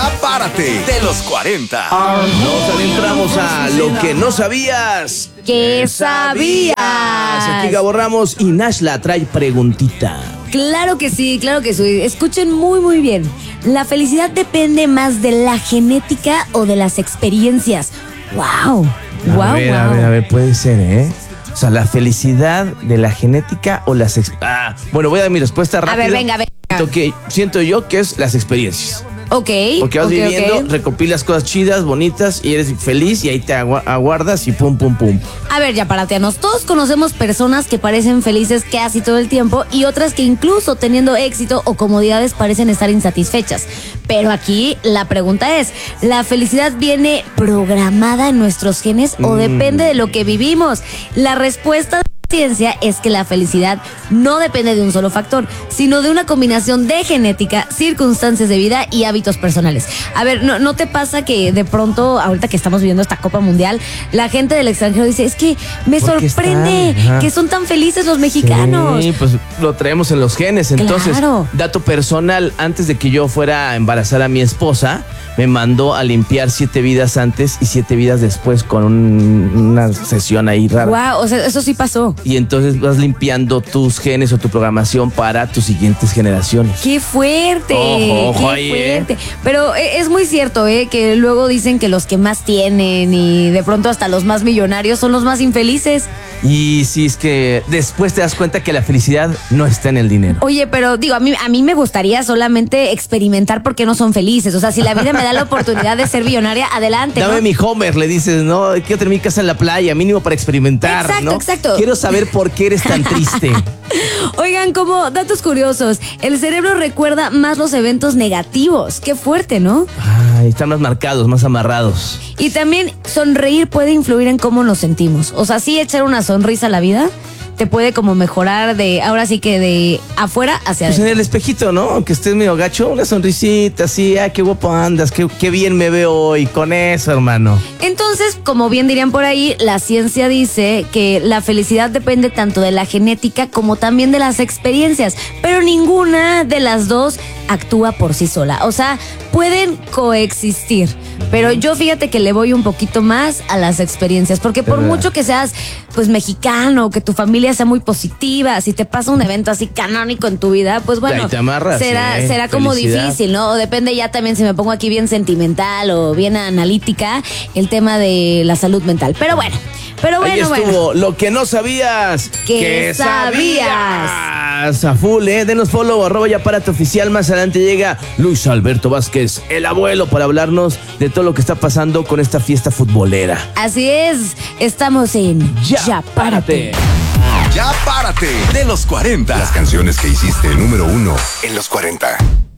Ya párate de los 40. Nos adentramos a lo que no sabías. ¿Qué sabías? Aquí Gabo Ramos y Nashla trae preguntita. Claro que sí, claro que sí. Escuchen muy bien. ¿La felicidad depende más de la genética o de las experiencias? ¡Wow! A ver, puede ser, ¿eh? O sea, la felicidad de la genética o las... Bueno, voy a dar mi respuesta rápida. A ver, venga. Siento yo que es las experiencias. Ok. Porque vas viviendo, recopilas cosas chidas, bonitas y eres feliz y ahí te aguardas y pum. A ver, ya paratianos, todos conocemos personas que parecen felices casi todo el tiempo y otras que incluso teniendo éxito o comodidades parecen estar insatisfechas. Pero aquí la pregunta es, ¿la felicidad viene programada en nuestros genes o depende de lo que vivimos? La respuesta ciencia es que la felicidad no depende de un solo factor, sino de una combinación de genética, circunstancias de vida y hábitos personales. A ver, ¿no te pasa que de pronto, ahorita que estamos viviendo esta Copa Mundial, la gente del extranjero dice, es que me sorprende que son tan felices los mexicanos? Sí, pues lo traemos en los genes. Entonces, claro. Dato personal, antes de que yo fuera a embarazar a mi esposa, me mandó a limpiar 7 vidas antes y 7 vidas después con una sesión ahí rara. Wow, o sea, eso sí pasó. Y entonces vas limpiando tus genes o tu programación para tus siguientes generaciones. ¡Qué fuerte! Ojo, ¡Qué fuerte! Pero es muy cierto, que luego dicen que los que más tienen y de pronto hasta los más millonarios son los más infelices. Y sí, es que después te das cuenta que la felicidad no está en el dinero. Oye, pero digo, a mí me gustaría solamente experimentar por qué no son felices. O sea, si la vida me da la oportunidad de ser millonaria, adelante. Dame ¿no? mi Homer, le dices, ¿no? Quiero tener mi casa en la playa, mínimo para experimentar, exacto, ¿no? Exacto. Quiero saber por qué eres tan triste. Oigan, como datos curiosos, el cerebro recuerda más los eventos negativos. Qué fuerte, ¿no? Ay, están más marcados, más amarrados. Y también sonreír puede influir en cómo nos sentimos. O sea, sí, echar una sonrisa a la vida te puede como mejorar ahora sí que de afuera hacia Pues adentro. en el espejito, ¿no? Aunque estés medio gacho, una sonrisita así, qué guapo andas, qué bien me veo hoy, con eso, hermano. Entonces, como bien dirían por ahí, la ciencia dice que la felicidad depende tanto de la genética como también de las experiencias, pero ninguna de las dos actúa por sí sola. O sea, pueden coexistir, pero yo fíjate que le voy un poquito más a las experiencias, porque por mucho que seas pues mexicano, que tu familia sea muy positiva, si te pasa un evento así canónico en tu vida, pues bueno, ahí te amarras, será como felicidad. difícil, ¿no? O depende ya también si me pongo aquí bien sentimental o bien analítica, el tema de la salud mental. Pero bueno. Ahí estuvo lo que no sabías. ¿Qué sabías? A full, Denos follow, @yapárate_oficial. Más adelante llega Luis Alberto Vázquez, el abuelo, para hablarnos de todo lo que está pasando con esta fiesta futbolera. Así es, estamos en Ya Párate. Ya párate de los 40. Las canciones que hiciste número 1 en los 40.